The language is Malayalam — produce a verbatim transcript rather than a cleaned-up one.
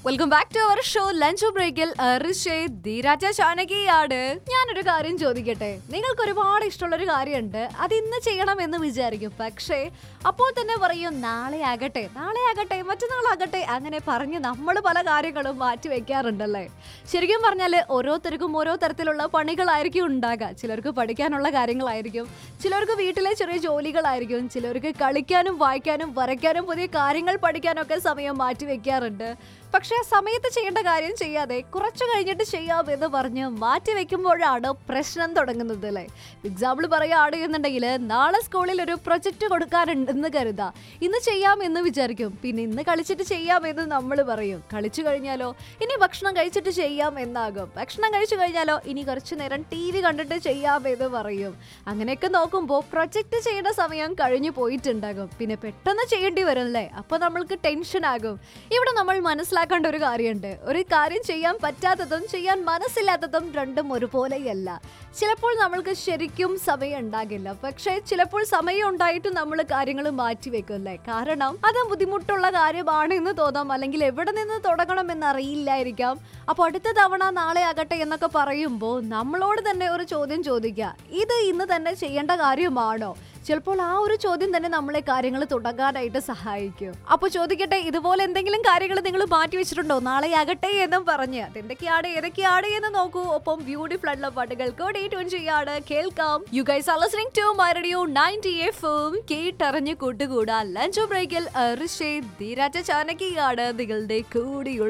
Welcome back to our show lunch ബ്രേക്കിൽ ധീരാജ ചാനകിയാണ്. ഞാനൊരു കാര്യം ചോദിക്കട്ടെ, നിങ്ങൾക്ക് ഒരുപാട് ഇഷ്ടമുള്ള ഒരു കാര്യമുണ്ട്, അത് ഇന്ന് ചെയ്യണം എന്ന് വിചാരിക്കും. പക്ഷേ അപ്പോൾ തന്നെ പറയും നാളെ ആകട്ടെ നാളെ ആകട്ടെ മറ്റന്നാളാകട്ടെ അങ്ങനെ പറഞ്ഞ് നമ്മൾ പല കാര്യങ്ങളും മാറ്റി വെക്കാറുണ്ടല്ലേ. ശരിക്കും പറഞ്ഞാൽ ഓരോരുത്തർക്കും ഓരോ തരത്തിലുള്ള പണികളായിരിക്കും ഉണ്ടാകുക. ചിലർക്ക് പഠിക്കാനുള്ള കാര്യങ്ങളായിരിക്കും, ചിലർക്ക് വീട്ടിലെ ചെറിയ ജോലികളായിരിക്കും, ചിലർക്ക് കളിക്കാനും വായിക്കാനും വരയ്ക്കാനും പുതിയ കാര്യങ്ങൾ പഠിക്കാനൊക്കെ സമയം മാറ്റി വെക്കാറുണ്ട്. പക്ഷെ സമയത്ത് ചെയ്യേണ്ട കാര്യം ചെയ്യാതെ കുറച്ചു കഴിഞ്ഞിട്ട് ചെയ്യാം എന്ന് പറഞ്ഞ് മാറ്റി വെക്കുമ്പോഴാണ് പ്രശ്നം തുടങ്ങുന്നത് അല്ലേ. എക്സാമ്പിൾ പറയുകയാണ് എന്നുണ്ടെങ്കിൽ, നാളെ സ്കൂളിൽ ഒരു പ്രൊജക്ട് കൊടുക്കാനുണ്ടെന്ന് കരുതാ, ഇന്ന് ചെയ്യാം എന്ന് വിചാരിക്കും. പിന്നെ ഇന്ന് കളിച്ചിട്ട് ചെയ്യാം എന്ന് നമ്മൾ പറയും. കളിച്ചു കഴിഞ്ഞാലോ ഇനി ഭക്ഷണം കഴിച്ചിട്ട് ചെയ്യാം എന്നാകും. ഭക്ഷണം കഴിച്ചു കഴിഞ്ഞാലോ ഇനി കുറച്ചു നേരം ടി വി കണ്ടിട്ട് ചെയ്യാം എന്ന് പറയും. അങ്ങനെയൊക്കെ നോക്കുമ്പോൾ പ്രൊജക്ട് ചെയ്യേണ്ട സമയം കഴിഞ്ഞു പോയിട്ടുണ്ടാകും. പിന്നെ പെട്ടെന്ന് ചെയ്യേണ്ടി വരും അല്ലേ. അപ്പോൾ നമ്മൾക്ക് ടെൻഷൻ ആകും. ഇവിടെ നമ്മൾ മനസ്സിലാക്കേണ്ട ഒരു കാര്യമുണ്ട്, ഒരു കാര്യം ചെയ്യാൻ പറ്റാത്തതും ചെയ്യാൻ മനസ്സില്ലാത്തതും രണ്ടും ഒരുപോലെയല്ല. ചിലപ്പോൾ നമ്മൾക്ക് ശരിക്കും സമയം ഉണ്ടാകില്ല, പക്ഷേ ചിലപ്പോൾ സമയം ഉണ്ടായിട്ട് നമ്മൾ കാര്യങ്ങൾ മാറ്റി വെക്കും അല്ലേ. കാരണം അത് ബുദ്ധിമുട്ടുള്ള കാര്യമാണ് എന്ന് തോന്നാം, അല്ലെങ്കിൽ എവിടെ നിന്ന് തുടങ്ങണം എന്ന് അറിയില്ലായിരിക്കാം. അപ്പോൾ അടുത്ത തവണ നാളെ ആകട്ടെ എന്നൊക്കെ പറയുമ്പോൾ നമ്മളോട് തന്നെ ഒരു ചോദ്യം ചോദിക്കുക, ഇത് ഇന്ന് തന്നെ ചെയ്യേണ്ട കാര്യമാണോ? ചിലപ്പോൾ ആ ഒരു ചോദ്യം തന്നെ നമ്മളെ കാര്യങ്ങൾ തുടങ്ങാനായിട്ട് സഹായിക്കും. അപ്പോൾ ചോദിക്കട്ടെ, ഇതുപോലെ എന്തെങ്കിലും കാര്യങ്ങൾ നിങ്ങൾ മാറ്റി വെച്ചിട്ടുണ്ടോ നാളെ ആകട്ടെ എന്നും പറഞ്ഞ്? അതെന്തൊക്കെയാണ് ഏതൊക്കെയാണ് എന്ന് നോക്കൂ. ഒപ്പം ബ്യൂട്ടിഫുൾ ആയിട്ടുള്ള പാട്ടുകൾ കൂടി ട്യൂൺ ചെയ്യാണ് കേൾക്കാം. You guys are listening to my radio ninety എഫും. കേട്ടറിഞ്ഞ് കൂട്ടുകൂടാ ലഞ്ച് ബ്രേക്കിൽ ധീരാജ ചാനകിയാണ് നിങ്ങളുടെ കൂടി.